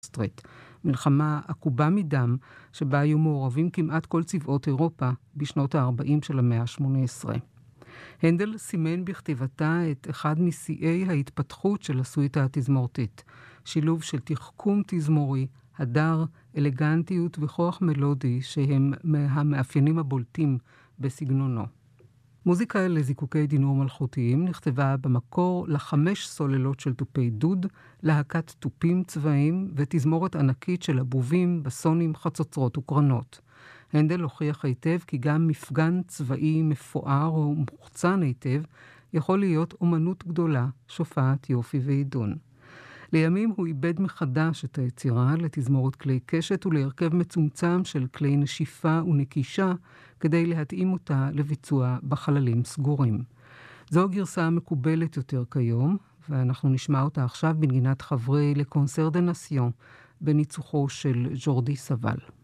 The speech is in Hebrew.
סטרט, מלחמה עקובה מדם שבה היו מעורבים כמעט כל צבאות אירופה בשנות ה-40 של המאה ה-18. הנדל סימן בכתיבתה את אחד משיאי ההתפתחות של הסוויטה התזמורתית, שילוב של תחכום תזמורי, הדר, אלגנטיות וכוח מלודי שהם מהמאפיינים הבולטים בסגנונו. מוזיקה לזיקוקי דינור מלכותיים נכתבה במקור ל5 סוללות של תופי דוד, להקת תופים צבאיים ותזמורת ענקית של אבובים, בסונים, חצוצרות וקרנות. הנדל הוכיח היטב כי גם מפגן צבאי מפואר ומוחצן היטב יכול להיות אומנות גדולה, שופעת יופי ועידון. לימים הוא איבד מחדש את היצירה לתזמורת כלי קשת ולהרכב מצומצם של כלי נשיפה ונקישה כדי להתאים אותה לביצוע בחללים סגורים. זו הגרסה המקובלת יותר כיום, ואנחנו נשמע אותה עכשיו בנגינת חברי לקונסר דה נסיון בניצוחו של ז'ורדי סבל.